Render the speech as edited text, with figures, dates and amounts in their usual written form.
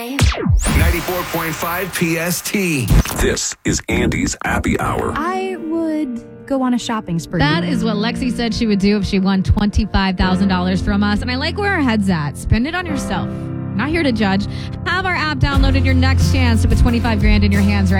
94.5 PST. This is Andy's Happy Hour. I would go on a shopping spree. That is what Lexi said she would do if she won $25,000 from us. And I like where her head's at. Spend it on yourself. Not here to judge. Have our app downloaded. Your next chance to put 25 grand in your hands right